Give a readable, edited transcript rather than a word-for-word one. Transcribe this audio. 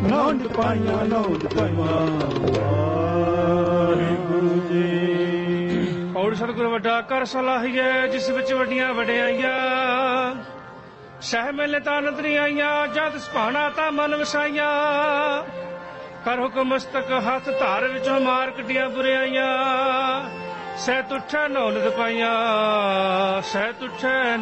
ਨੌਂਦ ਪਾਈਆਂ ਨੌਂਦ ਪਾਈਆਂ ਵਾਹਿਗੁਰੂ ਜੀ। ਔਰ ਸਤਿਗੁਰ ਵੱਡਾ ਕਰ ਸਲਾਹੀਏ ਜਿਸ ਵਿੱਚ ਵੱਡੀਆਂ ਵਡਿਆਈਆਂ ਸਹਿ ਮੇਲੇ ਤਾਂ ਨਦਰੀ ਆਈਆਂ ਜਦ ਸੁਭਾਣਾ ਤਾਂ ਮਨ ਵਸਾਈਆਂ ਕਰ ਹੁਕਮ ਮਸਤਕ ਹੱਥ ਧਾਰ ਵਿੱਚੋਂ ਮਾਰ ਕੱਢੀਆਂ ਬੁਰਿਆਈਆਂ ਸਹਿ ਤੁਠੈ ਨੌਲਦ ਪਾਈਆਂ ਸਹਿ ਤੁਠੈ